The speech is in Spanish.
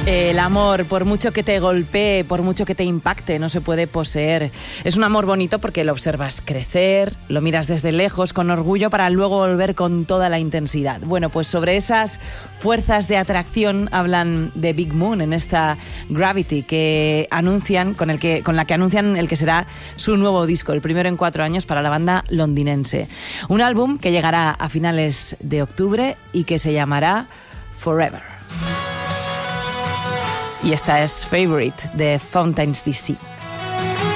El amor, por mucho que te golpee, por mucho que te impacte, no se puede poseer. Es un amor bonito porque lo observas crecer, lo miras desde lejos con orgullo para luego volver con toda la intensidad. Bueno, pues sobre esas fuerzas de atracción hablan de Big Moon en esta Gravity que anuncian, con la que anuncian el que será su nuevo disco, el primero en 4 años para la banda londinense. Un álbum que llegará a finales de octubre y que se llamará Forever. Y esta es Favorite de Fountains DC.